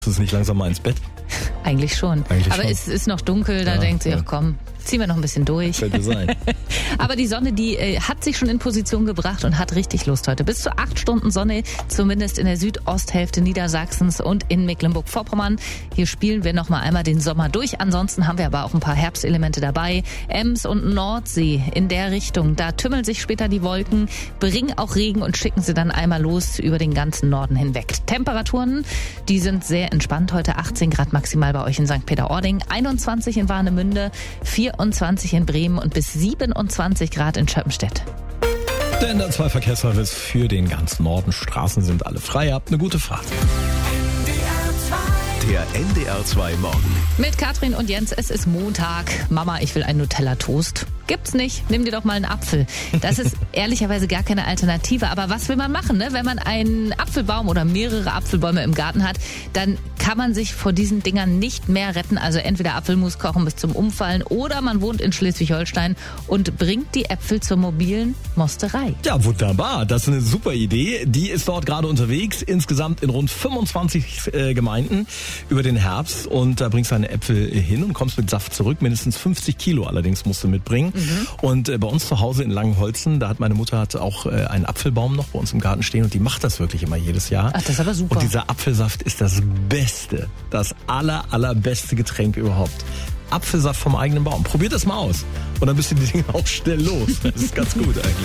Ist es nicht langsam mal ins Bett? Eigentlich schon. Aber es ist noch dunkel, da denkt sie, ach komm, ziehen wir noch ein bisschen durch. Könnte sein. Aber die Sonne, die hat sich schon in Position gebracht und hat richtig Lust heute. Bis zu 8 Stunden Sonne, zumindest in der Südosthälfte Niedersachsens und in Mecklenburg-Vorpommern. Hier spielen wir noch mal einmal den Sommer durch. Ansonsten haben wir aber auch ein paar Herbstelemente dabei. Ems und Nordsee in der Richtung. Da tümmeln sich später die Wolken, bringen auch Regen und schicken sie dann einmal los über den ganzen Norden hinweg. Temperaturen, die sind sehr entspannt heute. 18 Grad maximal bei euch in St. Peter-Ording, 21 in Warnemünde, 24 in Bremen und bis 27 Grad in Schöppenstedt. Der NDR 2 Verkehrsservice für den ganzen Norden. Straßen sind alle frei. Habt eine gute Fahrt. Der NDR 2 Morgen. Mit Katrin und Jens, es ist Montag. Mama, ich will einen Nutella-Toast. Gibt's nicht. Nimm dir doch mal einen Apfel. Das ist ehrlicherweise gar keine Alternative. Aber was will man machen, ne? Wenn man einen Apfelbaum oder mehrere Apfelbäume im Garten hat, dann kann man sich vor diesen Dingern nicht mehr retten. Also entweder Apfelmus kochen bis zum Umfallen oder man wohnt in Schleswig-Holstein und bringt die Äpfel zur mobilen Mosterei. Ja, wunderbar. Das ist eine super Idee. Die ist dort gerade unterwegs. Insgesamt in rund 25 Gemeinden über den Herbst. Und da bringst du deine Äpfel hin und kommst mit Saft zurück. Mindestens 50 Kilo allerdings musst du mitbringen. Und bei uns zu Hause in Langenholzen, da hat meine Mutter auch einen Apfelbaum noch bei uns im Garten stehen und die macht das wirklich immer jedes Jahr. Ach, das ist aber super. Und dieser Apfelsaft ist das Beste, das allerbeste Getränk überhaupt. Apfelsaft vom eigenen Baum. Probiert das mal aus. Und dann bist du die Dinge auch schnell los. Das ist ganz gut eigentlich.